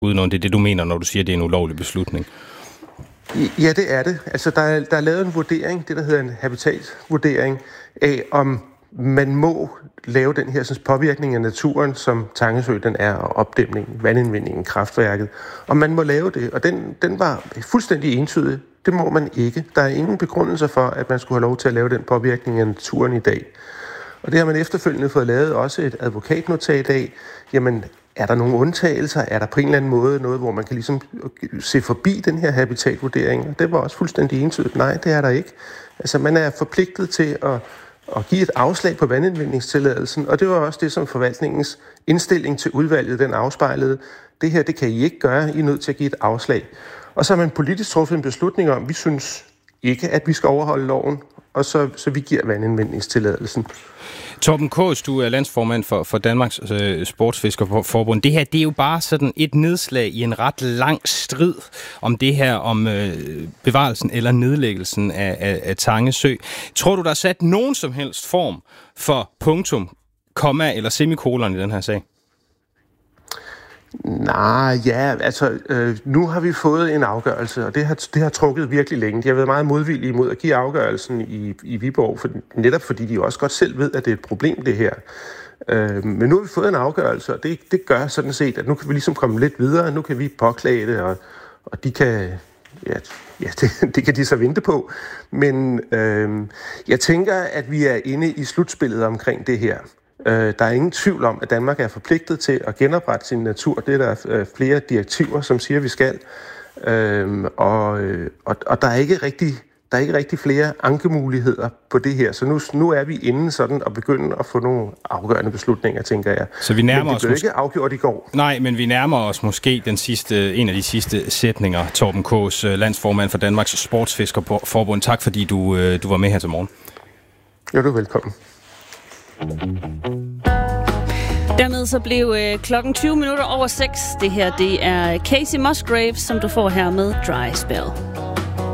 udenom. Det er det, du mener, når du siger, at det er en ulovlig beslutning. Ja, det er det. Altså, der er lavet en vurdering, det der hedder en habitatvurdering, af om man må lave den her sådan, påvirkning af naturen, som Tange Sø den er, og opdæmningen, vandindvindingen, kraftværket. Og man må lave det, og den var fuldstændig entydig. Det må man ikke. Der er ingen begrundelser for, at man skulle have lov til at lave den påvirkning af naturen i dag. Og det har man efterfølgende fået lavet også et advokatnotat af. Jamen, er der nogle undtagelser? Er der på en eller anden måde noget, hvor man kan ligesom se forbi den her habitatvurdering? Og det var også fuldstændig entydigt. Nej, det er der ikke. Altså, man er forpligtet til at give et afslag på vandindvindingstilladelsen, og det var også det, som forvaltningens indstilling til udvalget, den afspejlede. Det her, det kan I ikke gøre. I er nødt til at give et afslag. Og så har man politisk truffet en beslutning om, vi synes ikke, at vi skal overholde loven, og så vi giver vandindvindingstilladelsen. Torben Kaas, du er landsformand for Danmarks Sportsfiskerforbund. Det her, det er jo bare sådan et nedslag i en ret lang strid om det her, om bevarelsen eller nedlæggelsen af Tange Sø. Tror du, der er sat nogen som helst form for punktum, komma eller semikolon i den her sag? Nej, ja, altså nu har vi fået en afgørelse, og det har trukket virkelig længe. De har været meget modvillige imod at give afgørelsen i Viborg, netop fordi de også godt selv ved, at det er et problem, det her. Men nu har vi fået en afgørelse, og det gør sådan set, at nu kan vi ligesom komme lidt videre. Nu kan vi påklage det, og de kan... Ja, det kan de så vente på. Men jeg tænker, at vi er inde i slutspillet omkring det her. Der er ingen tvivl om, at Danmark er forpligtet til at genoprette sin natur. Det er der flere direktiver, som siger, at vi skal. Og der er ikke rigtig flere ankemuligheder på det her. Så nu er vi inde sådan og begynde at få nogle afgørende beslutninger, tænker jeg. Så vi nærmer men det blev ikke afgjort i går. Nej, men vi nærmer os måske en af de sidste sætninger. Torben Kaas, landsformand for Danmarks Sportsfiskerforbund. Tak fordi du var med her til morgen. Jo, du er velkommen. Dermed så blev klokken 20 minutter over 6. Det her, det er Casey Musgraves, som du får her med Dry Spell.